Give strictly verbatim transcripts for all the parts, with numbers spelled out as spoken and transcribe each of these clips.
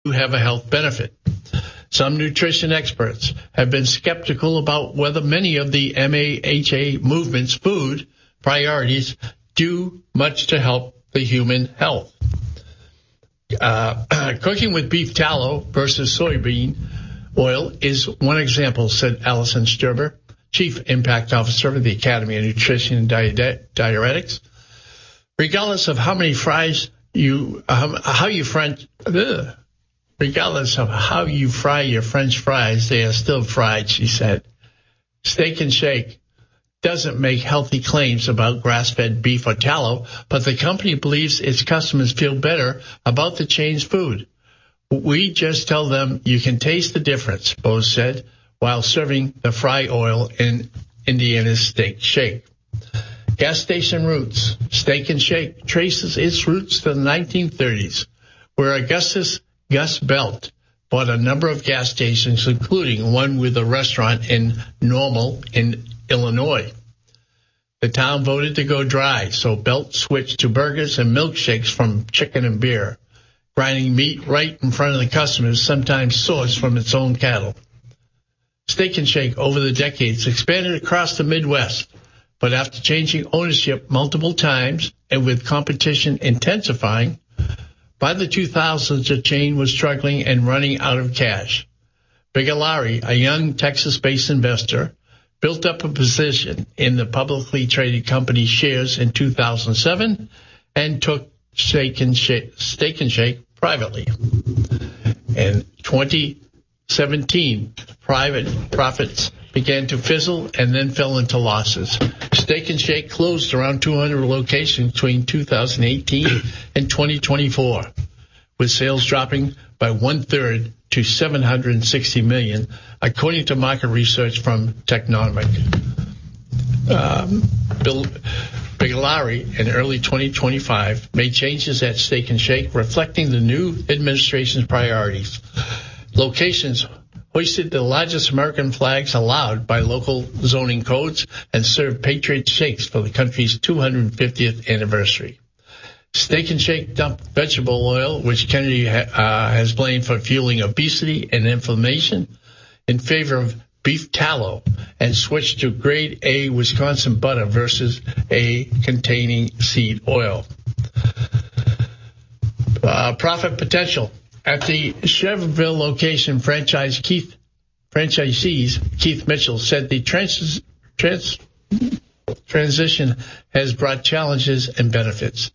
have a health benefit. Some nutrition experts have been skeptical about whether many of the M A H A movement's food priorities do much to help the human health. Uh, cooking with beef tallow versus soybean oil is one example, said Allison Sturber, Chief Impact Officer of the Academy of Nutrition and Dietetics. Regardless of how many fries you, um, how you French, ugh, regardless of how you fry your French fries, they are still fried, she said. Steak and Shake doesn't make healthy claims about grass-fed beef or tallow, but the company believes its customers feel better about the changed food. We just tell them you can taste the difference, Bose said, while serving the fry oil in Indiana's Steak Shake. Gas station roots. Steak and Shake traces its roots to the nineteen thirties, where Augustus Gus Belt bought a number of gas stations, including one with a restaurant in Normal in Illinois. The town voted to go dry, so Belt switched to burgers and milkshakes from chicken and beer, grinding meat right in front of the customers, sometimes sourced from its own cattle. Steak and Shake over the decades expanded across the Midwest, but after changing ownership multiple times and with competition intensifying, by the two thousands, the chain was struggling and running out of cash. Bigalari, a young Texas-based investor, built up a position in the publicly traded company shares in two thousand seven and took Steak and Shake, Steak and Shake privately. In twenty seventeen, private profits began to fizzle and then fell into losses. Steak and Shake closed around two hundred locations between two thousand eighteen and twenty twenty-four, with sales dropping by one-third to seven hundred sixty million dollars, according to market research from Technomic. Um, Bill Bigalari in early twenty twenty-five made changes at Steak and Shake, reflecting the new administration's priorities. Locations hoisted the largest American flags allowed by local zoning codes and served Patriot Shakes for the country's two hundred fiftieth anniversary. Steak and Shake dumped vegetable oil, which Kennedy ha- uh, has blamed for fueling obesity and inflammation, in favor of beef tallow, and switched to grade A Wisconsin butter versus A containing seed oil. Uh, profit potential. At the Chevreville location, franchise Keith, franchisees Keith Mitchell said the trans, trans, transition has brought challenges and benefits.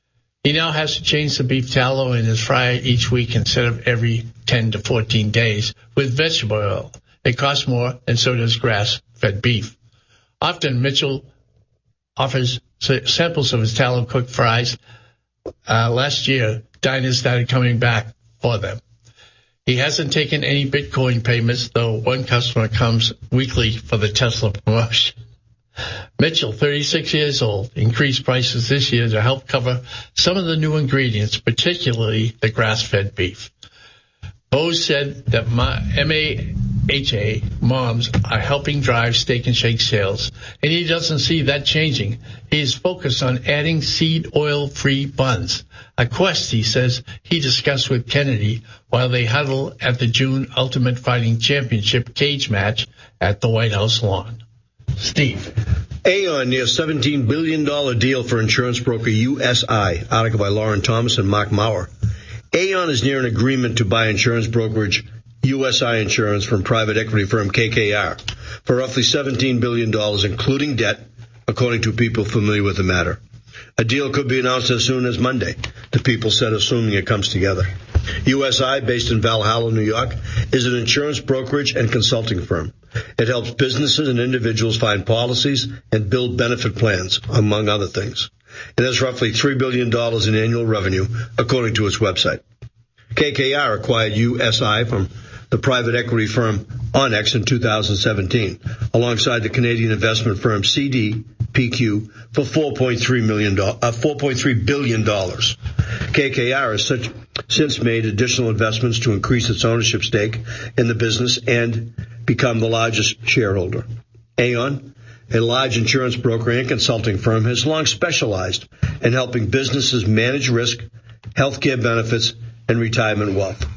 He now has to change the beef tallow in his fryer each week instead of every ten to fourteen days with vegetable oil. It costs more, and so does grass-fed beef. Often, Mitchell offers samples of his tallow-cooked fries. Uh, last year, diners started coming back for them. He hasn't taken any Bitcoin payments, though one customer comes weekly for the Tesla promotion. Mitchell, thirty-six years old, increased prices this year to help cover some of the new ingredients, particularly the grass-fed beef. Bose said that M A H A moms are helping drive Steak and Shake sales, and he doesn't see that changing. He is focused on adding seed oil-free buns, a quest, he says, he discussed with Kennedy while they huddle at the June Ultimate Fighting Championship cage match at the White House lawn. Steve. Aon near seventeen billion dollars deal for insurance broker U S I. Article by Lauren Thomas and Mark Maurer. Aon is near an agreement to buy insurance brokerage U S I Insurance from private equity firm K K R for roughly seventeen billion dollars, including debt, according to people familiar with the matter. A deal could be announced as soon as Monday, the people said, assuming it comes together. U S I, based in Valhalla, New York, is an insurance brokerage and consulting firm. It helps businesses and individuals find policies and build benefit plans, among other things. It has roughly three billion dollars in annual revenue, according to its website. K K R acquired U S I from the private equity firm Onex in two thousand seventeen, alongside the Canadian investment firm C D P Q for four point three million dollars, uh, four point three billion dollars. K K R has such, since made additional investments to increase its ownership stake in the business and become the largest shareholder. Aon, a large insurance broker and consulting firm, has long specialized in helping businesses manage risk, healthcare benefits, and retirement wealth.